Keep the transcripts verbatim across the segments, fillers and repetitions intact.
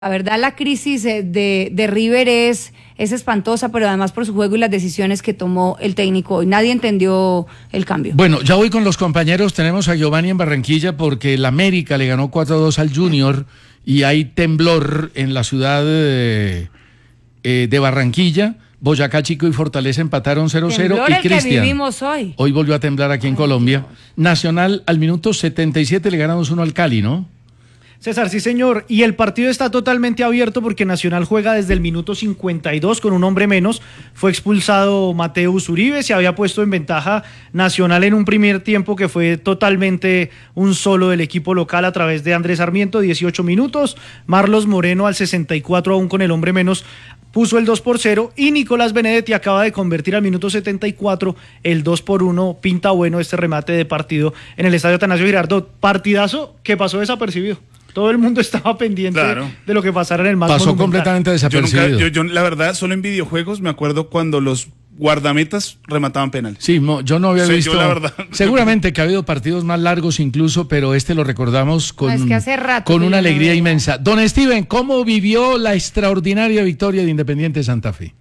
La verdad, la crisis de, de River es, es espantosa, pero además por su juego y las decisiones que tomó el técnico. Y nadie entendió el cambio. Bueno, ya voy con los compañeros. Tenemos a Giovanni en Barranquilla porque el América le ganó cuatro a dos al Junior y hay temblor en la ciudad de, eh, de Barranquilla. Boyacá Chico y Fortaleza empataron cero cero. Temblor Y el Cristian, que vivimos hoy. Hoy volvió a temblar aquí en Ay, Colombia. Dios. Nacional al minuto setenta y siete le ganamos uno al Cali, ¿no? César, sí señor, y el partido está totalmente abierto porque Nacional juega desde el minuto cincuenta y dos con un hombre menos. Fue expulsado Mateus Uribe, se había puesto en ventaja Nacional en un primer tiempo que fue totalmente un solo del equipo local a través de Andrés Sarmiento, dieciocho minutos. Marlos Moreno al sesenta y cuatro aún con el hombre menos puso el dos por cero y Nicolás Benedetti acaba de convertir al minuto setenta y cuatro el dos por uno. Pinta bueno este remate de partido en el estadio Atanasio Girardot. Partidazo que pasó desapercibido. Todo el mundo estaba pendiente claro. de lo que pasara en el más Pasó monumental. completamente desapercibido. Yo, nunca, yo, yo, la verdad, solo en videojuegos me acuerdo cuando los guardametas remataban penales. Sí, no, yo no había sí, visto. Yo, la verdad. Seguramente que ha habido partidos más largos incluso, pero este lo recordamos con, no, es que hace rato con una alegría no inmensa. Don Steven, ¿cómo vivió la extraordinaria victoria de Independiente Santa Fe?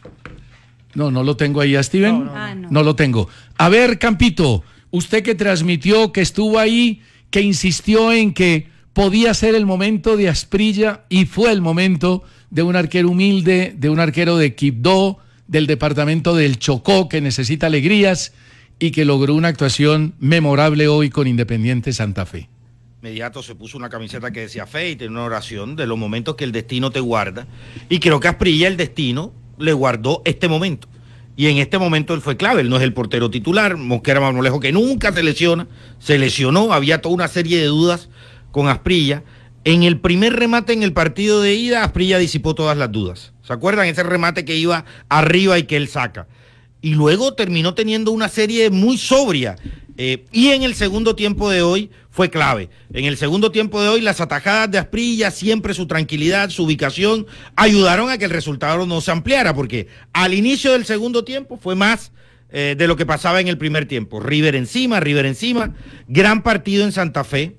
No, no lo tengo ahí a Steven. No, no, ah, no. no lo tengo. A ver, Campito, usted que transmitió, que estuvo ahí, que insistió en que podía ser el momento de Asprilla y fue el momento de un arquero humilde, de un arquero de Quibdó, del departamento del Chocó que necesita alegrías y que logró una actuación memorable hoy con Independiente Santa Fe. Inmediato se puso una camiseta que decía fe y tenía una oración de los momentos que el destino te guarda y creo que a Asprilla el destino le guardó este momento. Y en este momento él fue clave, él no es el portero titular, Mosquera Marmolejo que nunca se lesiona, se lesionó, había toda una serie de dudas con Asprilla. En el primer remate en el partido de ida, Asprilla disipó todas las dudas. ¿Se acuerdan? Ese remate que iba arriba y que él saca. Y luego terminó teniendo una serie muy sobria. Eh, y en el segundo tiempo de hoy fue clave. En el segundo tiempo de hoy las atajadas de Asprilla, siempre su tranquilidad, su ubicación, ayudaron a que el resultado no se ampliara, porque al inicio del segundo tiempo fue más eh, de lo que pasaba en el primer tiempo. River encima, River encima. Gran partido en Santa Fe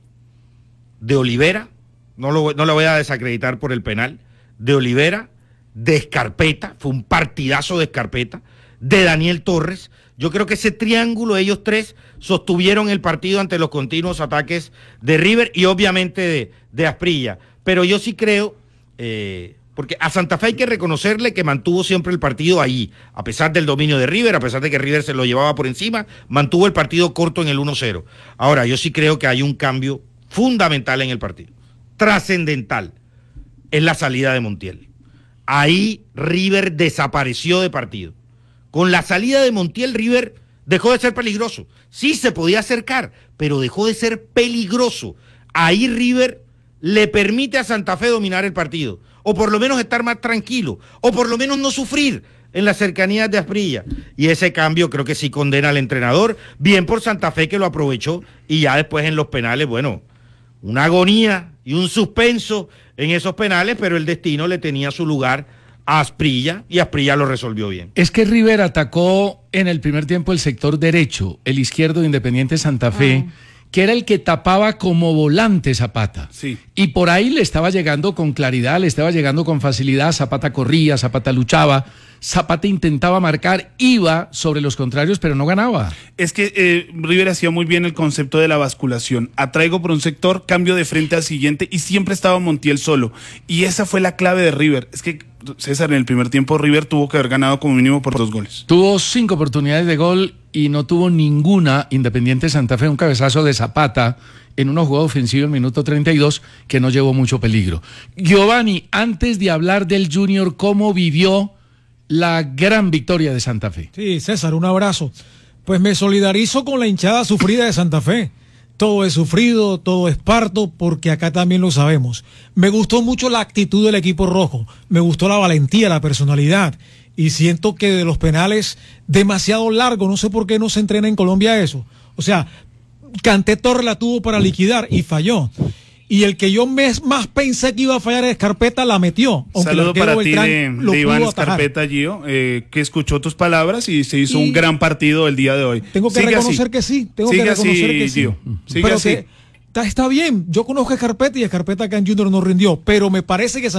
de Olivera, no lo, no lo voy a desacreditar por el penal, de Olivera, de Escarpeta, fue un partidazo de Escarpeta, de Daniel Torres. Yo creo que ese triángulo, ellos tres, sostuvieron el partido ante los continuos ataques de River y obviamente de, de Asprilla. Pero yo sí creo, eh, porque a Santa Fe hay que reconocerle que mantuvo siempre el partido ahí, a pesar del dominio de River, a pesar de que River se lo llevaba por encima, mantuvo el partido corto en el uno cero. Ahora, yo sí creo que hay un cambio fundamental en el partido, trascendental, es la salida de Montiel. Ahí River desapareció de partido. Con la salida de Montiel, River dejó de ser peligroso. Sí se podía acercar, pero dejó de ser peligroso. Ahí River le permite a Santa Fe dominar el partido, o por lo menos estar más tranquilo, o por lo menos no sufrir en las cercanías de Asprilla. Y ese cambio creo que sí condena al entrenador, bien por Santa Fe que lo aprovechó, y ya después en los penales, bueno, una agonía y un suspenso en esos penales, pero el destino le tenía su lugar a Asprilla y Asprilla lo resolvió bien. Es que River atacó en el primer tiempo el sector derecho, el izquierdo de Independiente Santa Fe, ah. que era el que tapaba como volante Zapata. Sí. Y por ahí le estaba llegando con claridad, le estaba llegando con facilidad, Zapata corría, Zapata luchaba, Zapata intentaba marcar, iba sobre los contrarios, pero no ganaba. Es que eh, River hacía muy bien el concepto de la basculación. Atraigo por un sector, cambio de frente al siguiente y siempre estaba Montiel solo. Y esa fue la clave de River. Es que, César, en el primer tiempo River tuvo que haber ganado como mínimo por dos goles. Tuvo cinco oportunidades de gol y no tuvo ninguna Independiente Santa Fe, un cabezazo de Zapata en una jugada ofensiva en minuto treinta y dos que no llevó mucho peligro. Giovanni, antes de hablar del Junior, ¿cómo vivió la gran victoria de Santa Fe? Sí, César, un abrazo. Pues me solidarizo con la hinchada sufrida de Santa Fe. Todo es sufrido, todo es parto, porque acá también lo sabemos. Me gustó mucho la actitud del equipo rojo, me gustó la valentía, la personalidad, y siento que de los penales demasiado largo, no sé por qué no se entrena en Colombia eso. O sea, Kanté Torres la tuvo para liquidar y falló. Y el que yo mes, más pensé que iba a fallar es Escarpeta, la metió. Saludo para ti de, de Iván Escarpeta, Gio, eh, que escuchó tus palabras y se hizo y un gran partido el día de hoy. Tengo que Sigue reconocer así. que sí. Tengo Sigue que reconocer así, que sí. Gio. Sigue Pero así. que Está, está bien, yo conozco a Escarpeta y Escarpeta acá en Junior no rindió, pero me parece que